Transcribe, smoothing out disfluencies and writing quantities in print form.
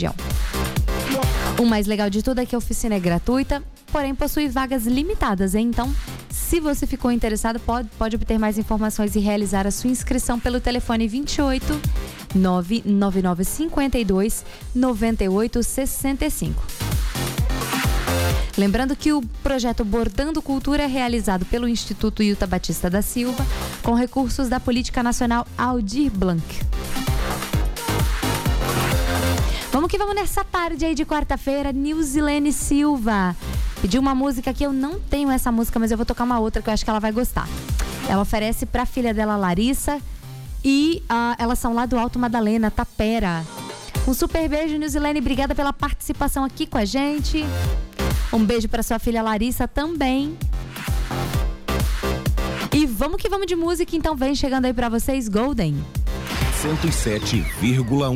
região. O mais legal de tudo é que a oficina é gratuita, porém possui vagas limitadas, hein? Então, se você ficou interessado, pode obter mais informações e realizar a sua inscrição pelo telefone 28 999 52 98 65. Lembrando que o projeto Bordando Cultura é realizado pelo Instituto Ilta Batista da Silva, com recursos da Política Nacional Aldir Blanc. Vamos que vamos nessa tarde aí de quarta-feira, Nilzilene Silva pediu uma música que eu não tenho essa música, mas eu vou tocar uma outra que eu acho que ela vai gostar. Ela oferece pra filha dela, Larissa, e elas são lá do Alto Madalena, Tapera. Um super beijo, Nilzilene, obrigada pela participação aqui com a gente. Um beijo pra sua filha Larissa também. E vamos que vamos de música, então vem chegando aí pra vocês, Golden. 107,1